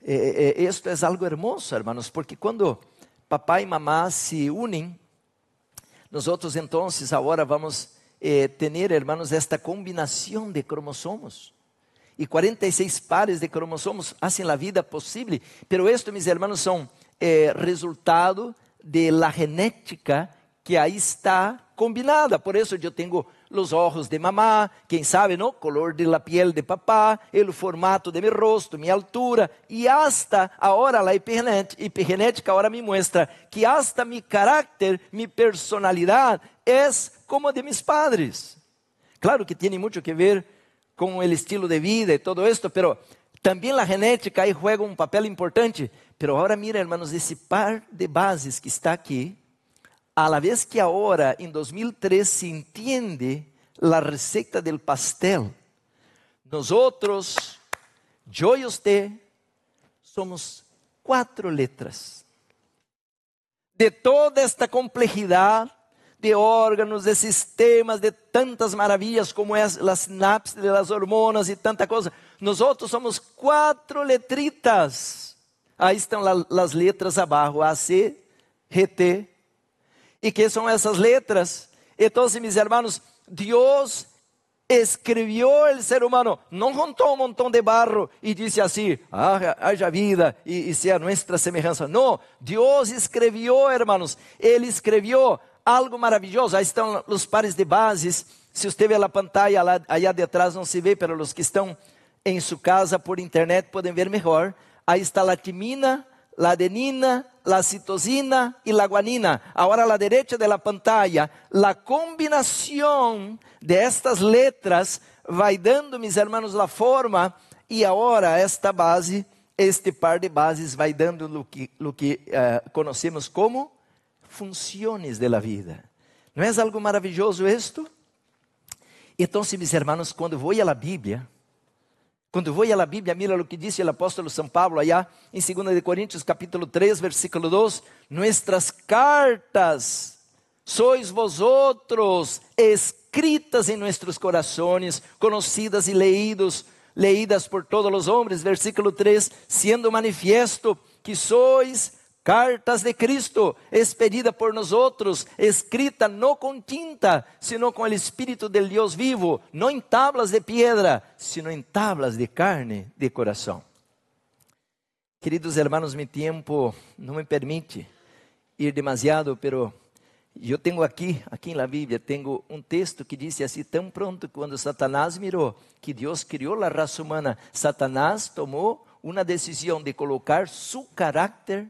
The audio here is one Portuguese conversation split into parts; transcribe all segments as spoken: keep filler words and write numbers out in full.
eh, eh, esto es algo hermoso, hermanos, porque quando papá e mamá se unem, nosotros entonces ahora vamos eh, tener, hermanos, esta combinación de cromossomos. E quarenta e seis pares de cromossomos hacen a vida possível. Pero esto, mis hermanos, são eh, resultado de la genética que aí está combinada. Por isso eu tenho os olhos de mamá, quem sabe, não? Color de la piel de papá, o formato de meu rosto, minha altura. E hasta agora a epigenética agora me mostra que hasta mi carácter, mi personalidade é como de mis padres. Claro que tem muito que ver com o estilo de vida e todo esto, pero também a genética aí juega um papel importante. Pero agora mira, hermanos, esse par de bases que está aqui, a la vez que agora, em dois mil e três, se entende a receita del pastel, nós outros, eu e você, somos quatro letras. De toda esta complexidade, de órganos, de sistemas, de tantas maravilhas como é a sinapse de las hormonas e tanta coisa. Nós outros somos quatro letritas. Aí estão as letras abaixo, A, C, G, T. E que são essas letras? Então, meus irmãos, Deus escreveu o ser humano, não juntou um montão de barro e disse assim, ah, haja vida e, e seja nossa semelhança. Não, Deus escreveu, irmãos, Ele escreveu algo maravilhoso. Aí estão os pares de bases. Se você vê a pantalla, lá, aí atrás não se vê, mas os que estão em sua casa por internet podem ver melhor. Aí está a timina, a adenina, a citosina e a guanina. Agora, à direita da pantalla, a combinação de estas letras vai dando, meus irmãos, a forma. E agora, esta base, este par de bases vai dando o que, lo que uh, conhecemos como funções da vida. Não é algo maravilhoso isto? Então, meus irmãos, quando vou à Bíblia, quando vou à Bíblia, mira o que disse o apóstolo São Paulo, allá em segunda de Coríntios, capítulo três, versículo dois, nuestras cartas sois vosotros escritas em nossos corações, conhecidas e leídos, leídas por todos os homens, versículo três, sendo manifiesto que sois cartas de Cristo, expedida por nosotros, escrita no com tinta, sino com o Espírito del Deus vivo, não em tablas de piedra, sino em tablas de carne de coração. Queridos hermanos, mi tempo não me permite ir demasiado, pero eu tenho aqui, aqui na Bíblia, tenho um texto que diz assim, tão pronto quando Satanás mirou que Deus criou a raça humana, Satanás tomou uma decisão de colocar seu carácter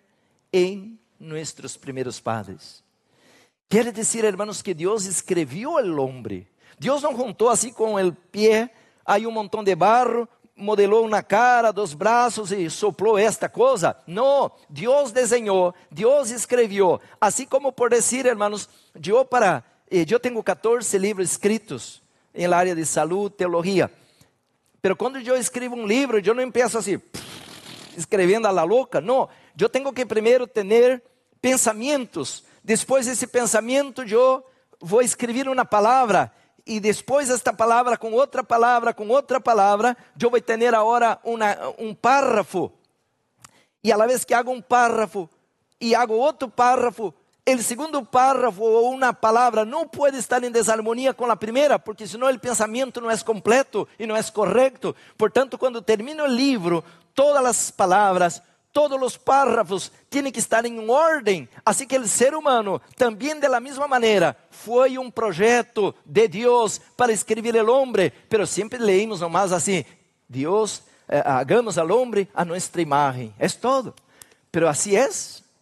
em nossos primeiros padres. Quer dizer, hermanos, que Deus escreveu o homem. Deus não juntou assim com o pé, aí um montão de barro, modelou uma cara, dois braços e soplou esta coisa. Não, Deus desenhou, Deus escreveu. Assim como por dizer, hermanos, eu para, eu tenho quatorze livros escritos em la área de saúde, teologia. Pero quando eu escrevo um livro, eu não empiezo assim, escrevendo a la louca, não. Eu tenho que primeiro ter pensamentos, depois desse pensamento eu vou escrever uma palavra, e depois esta palavra com outra palavra, com outra palavra, eu vou ter agora uma, um párrafo, e a la vez que hago um párrafo, e hago outro párrafo, o segundo párrafo ou uma palavra não pode estar em desarmonia com a primeira, porque senão o pensamento não é completo e não é correto. Portanto, quando termino o livro, todas as palavras, todos os párrafos têm que estar em ordem. Assim que o ser humano, também de la mesma maneira, foi um projeto de Deus para escrever o homem. Pero sempre leímos nomás assim, Deus, eh, hagamos al homem a nossa imagem. É todo. Pero assim é.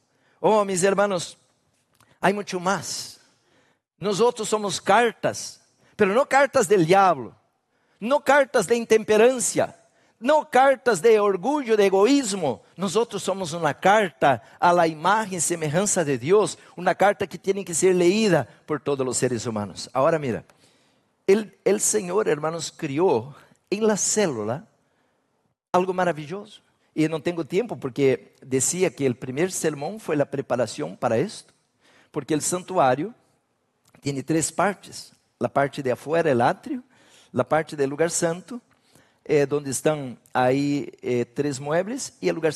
Oh, mis hermanos, há muito mais. Nós outros somos cartas, pero não cartas del diablo, não cartas de intemperância, não cartas de orgulho, de egoísmo. Nós outros somos uma carta a la imagen e semelhança de Deus, uma carta que tem que ser leída por todos os seres humanos. Agora mira, el, el Senhor, hermanos, criou em la célula algo maravilhoso. E não tenho tempo porque dizia que o primeiro sermão foi a preparação para isto. Porque o santuário tem três partes. A parte de afuera, o átrio, a parte do lugar santo, eh, onde estão aí eh, três muebles, e o lugar